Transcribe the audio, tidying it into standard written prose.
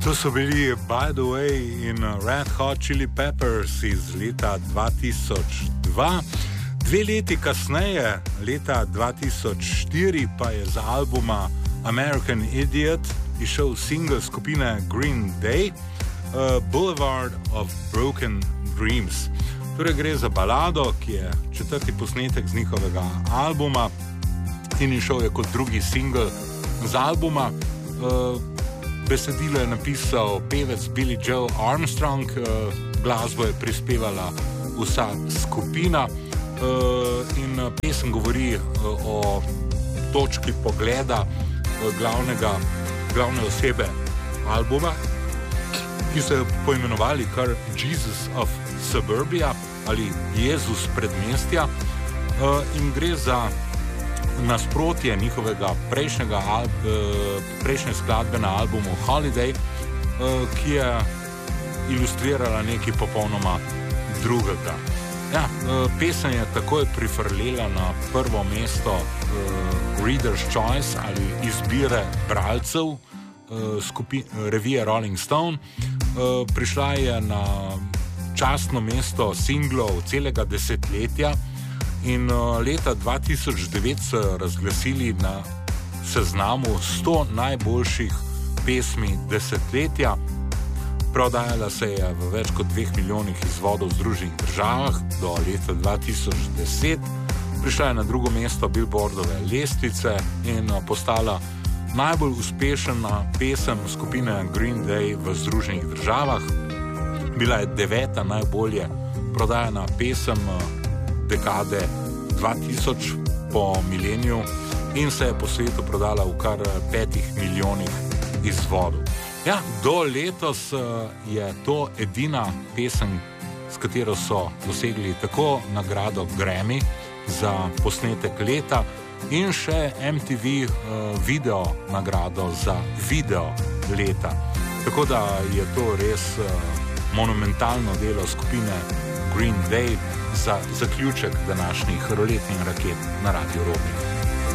To so bili By the Way in Red Hot Chili Peppers iz leta 2002. 2 leti kasneje, leta 2004, pa je za albuma American Idiot izšel single skupine Green Day, Boulevard of Broken Dreams. Torej gre za balado, ki je 4. posnetek z njihovega albuma in izšel je kot drugi single z albuma. Besedilo je napisal pevec Billy Joe Armstrong, glasbo je prispevala vsa skupina in pesem govori o točki pogleda glavne osebe albuma, ki so jo poimenovali kar Jesus of Suburbia ali Jezus predmestja, in gre za nasprotje njihovega prejšnje skladbe na albumu Holiday, ki je ilustrirala nekaj popolnoma drugega. Ja, pesem je takoj prifrlela na prvo mesto Reader's Choice ali izbire bralcev revije Rolling Stone. Prišla je na častno mesto singlov celega desetletja in leta 2009 so razglasili na seznamu 100 najboljših pesmi desetletja. Prodajala se je v več kot 2 milijonih izvodov v Združenih državah do leta 2010. Prišla je na drugo mesto Billboardove lestvice in postala najbolj uspešna pesem skupine Green Day v Združenih državah. Bila je 9. najbolje prodajana pesem dekade 2000 po mileniju in se je po svetu prodala v kar 5 milijonih izvodov. Ja, do letos je to edina pesem, s katero so dosegli tako nagrado Grammy za posnetek leta in še MTV video nagrado za video leta. Tako da je to res monumentalno delo skupine Green Day za zaključek današnjih roletnih raket na Radio Rožnik.